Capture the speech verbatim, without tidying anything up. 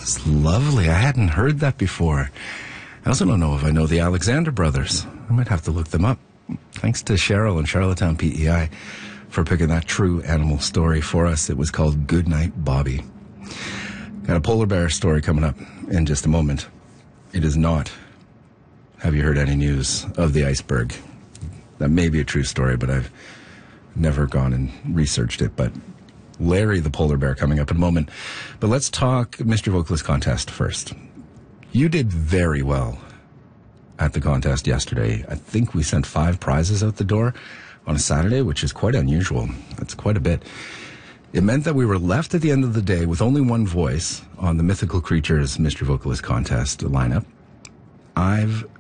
It's lovely. I hadn't heard that before. I also don't know if I know the Alexander brothers. I might have to look them up. Thanks to Cheryl and Charlottetown P E I for picking that true animal story for us. It was called Goodnight Bobby. Got a polar bear story coming up in just a moment. It is not, have you heard any news of the iceberg? That may be a true story, but I've never gone and researched it. But Larry the polar bear coming up in a moment. But let's talk Mystery Vocalist contest first. You did very well at the contest yesterday. I think we sent five prizes out the door on a Saturday, which is quite unusual. That's quite a bit. It meant that we were left at the end of the day with only one voice on the Mythical Creatures Mystery Vocalist contest lineup. I've